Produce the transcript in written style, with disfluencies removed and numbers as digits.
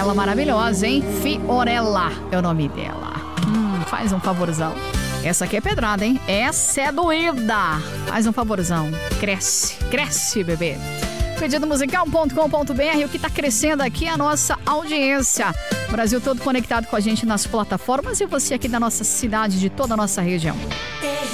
ela maravilhosa, hein? Fiorella é o nome dela. Faz um favorzão. Essa aqui é pedrada, hein? Essa é doída. Faz um favorzão. Cresce, cresce, bebê. Pedidomusical.com.br, o que tá crescendo aqui é a nossa audiência. Brasil todo conectado com a gente nas plataformas e você aqui da nossa cidade, de toda a nossa região.